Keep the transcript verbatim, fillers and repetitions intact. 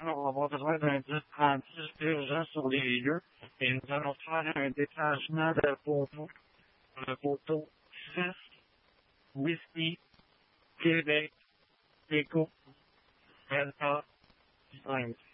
on va avoir besoin d'un dispositif urgent sur les lieux et nous allons faire un détachement de photos. Le photo six, Whisky, Québec, Éco, L A cinq.